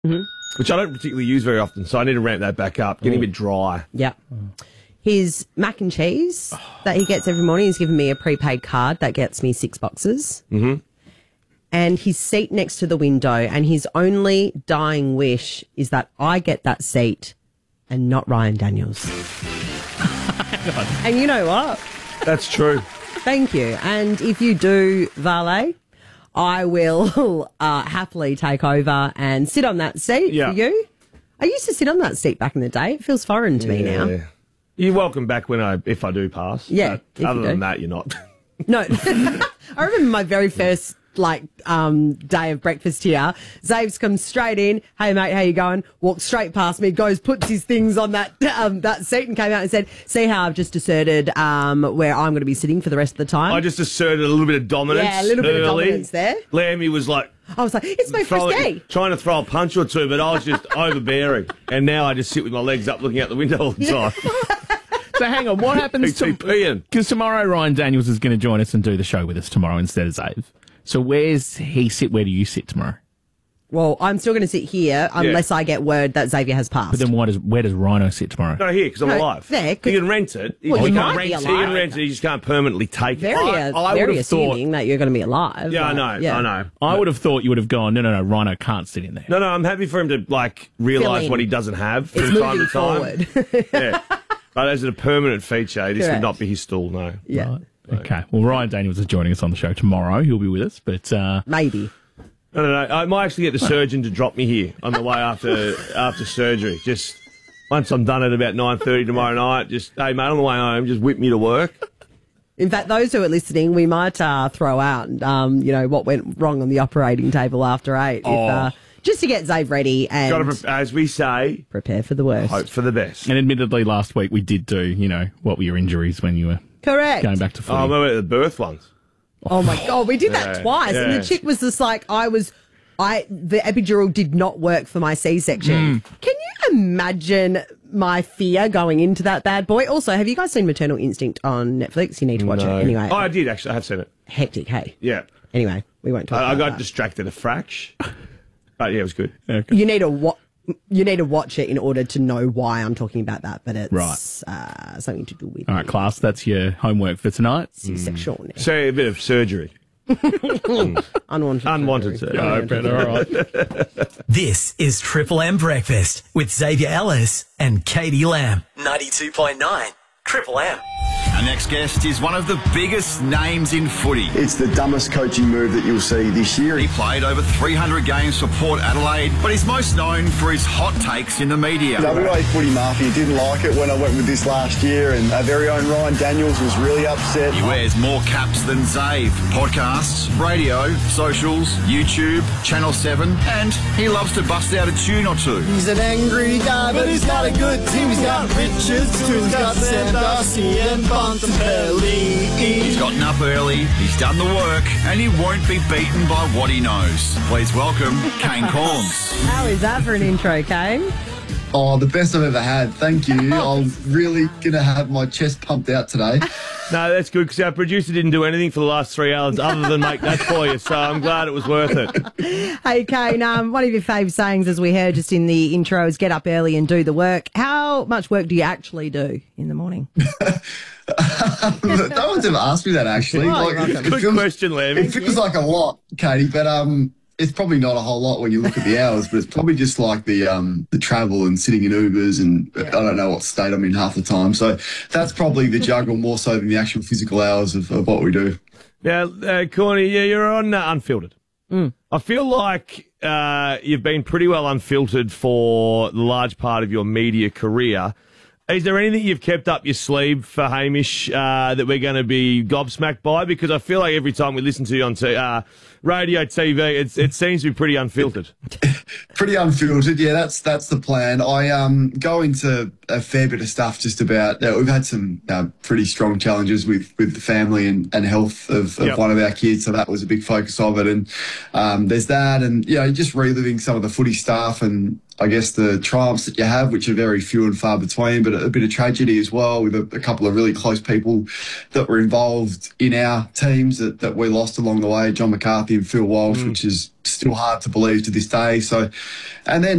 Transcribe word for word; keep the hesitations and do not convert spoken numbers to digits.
Mm-hmm. which I don't particularly use very often, so I need to ramp that back up. Getting mm. a bit dry. Yeah. His mac and cheese that he gets every morning, he's given me a prepaid card that gets me six boxes. Mm-hmm. And his seat next to the window, and his only dying wish is that I get that seat and not Ryan Daniels. And you know what? That's true. Thank you. And if you do valet, I will uh, happily take over and sit on that seat yeah. for you. I used to sit on that seat back in the day. It feels foreign to yeah. me now. You're welcome back when I, if I do pass. Yeah. But other than that, you're not. No. I remember my very first like um, day of breakfast here. Zaves comes straight in. Hey mate, how you going? Walks straight past me, goes, puts his things on that um, that seat, and came out and said, "See how I've just asserted um, where I'm going to be sitting for the rest of the time." I just asserted a little bit of dominance. Yeah, a little bit early. of dominance there. Lammy was like, I was like, it's my throwing, first day. Trying to throw a punch or two, but I was just overbearing. And now I just sit with my legs up, looking out the window all the time. So hang on, what happens to... Because to, tomorrow Ryan Daniels is going to join us and do the show with us tomorrow instead of Zave. So where's he sit? Where do you sit tomorrow? Well, I'm still going to sit here unless yeah. I get word that Xavier has passed. But then why does, where does Rhino sit tomorrow? No, here, because I'm no, alive. There, he can rent it. He, well, he, you can might rent, be he alive. can rent it. He just can't permanently take very, it. I, I very assuming thought, that you're going to be alive. Yeah, like, I know, yeah. I know. I would have thought you would have gone, no, no, no, Rhino can't sit in there. No, no, I'm happy for him to, like, realise what he doesn't have from it's time to time. Forward. Yeah. But as a permanent feature, this would not be his stall, no. Yeah. Right. Okay. Well, Ryan Daniels is joining us on the show tomorrow. He'll be with us, but... Uh, Maybe. No, no, no. I might actually get the surgeon to drop me here on the way after after surgery. Just once I'm done at about nine thirty tomorrow night, just, hey, mate, on the way home, just whip me to work. In fact, those who are listening, we might uh, throw out, um, you know, what went wrong on the operating table after eight. Oh. If, uh, just to get Zave ready and... Gotta, as we say... Prepare for the worst. Hope for the best. And admittedly, last week we did do, you know, what were your injuries when you were... Correct. Going back to footy. Oh, I remember the birth ones. Oh, my God. We did that yeah, twice. yeah. And the chick was just like, I was... I The epidural did not work for my C-section. Mm. Can you imagine my fear going into that bad boy? Also, have you guys seen Maternal Instinct on Netflix? You need to watch no. it anyway. Oh, I did, actually. I have seen it. Hectic, hey? Yeah. Anyway, we won't talk I, about I got that. distracted a fraction. But, yeah, it was good. Okay. You need to wa- You need to watch it in order to know why I'm talking about that, but it's right. uh, something to do with... All right, class, that's your homework for tonight. C-section. Mm. So, a bit of surgery. Unwanted. Unwanted surgery. Oh, better, all right. This is Triple M Breakfast with Xavier Ellis and Katie Lamb. ninety-two point nine Triple M. Our next guest is one of the biggest names in footy. It's the dumbest coaching move that you'll see this year. He played over three hundred games for Port Adelaide, but he's most known for his hot takes in the media. W A Footy Mafia didn't like it when I went with this last year, and our very own Ryan Daniels was really upset. He wears more caps than Zave. Podcasts, radio, socials, YouTube, Channel seven, and he loves to bust out a tune or two. He's an angry guy, but he's got a good team. He's got Richards, too. He's got Sam Darcy and Bontempelli. He's gotten up early, he's done the work, and he won't be beaten by what he knows. Please welcome Kane Corns. How is that for an intro, Kane? Oh, the best I've ever had. Thank you. I'm really going to have my chest pumped out today. No, that's good because our producer didn't do anything for the last three hours other than make that for you, so I'm glad it was worth it. Hey, Kane, um, one of your favourite sayings, as we heard just in the intro, is get up early and do the work. How much work do you actually do in the morning? No one's ever asked me that, actually. Oh, like, it good feels, question, Lammy. It feels like a lot, Katie, but um, it's probably not a whole lot when you look at the hours, but it's probably just like the um, the travel and sitting in Ubers, and yeah. I don't know what state I'm in half the time. So that's probably the juggle more so than the actual physical hours of, of what we do. Now, uh, Corny, yeah, you're on uh, Unfiltered. Mm. I feel like uh, you've been pretty well unfiltered for the large part of your media career. Is there anything you've kept up your sleeve for Hamish uh, that we're going to be gobsmacked by? Because I feel like every time we listen to you on t- uh, radio, T V, it's, it seems to be pretty unfiltered. Pretty unfiltered, yeah. That's that's the plan. I um go into a fair bit of stuff just about. Uh, we've had some uh, pretty strong challenges with, with the family and, and health of, of yep. one of our kids, so that was a big focus of it. And um, there's that, and you know, just reliving some of the footy stuff and I guess the triumphs that you have, which are very few and far between, but a bit of tragedy as well with a, a couple of really close people that were involved in our teams that, that we lost along the way. John McCarthy in Phil Walsh, which is still hard to believe to this day. So, and then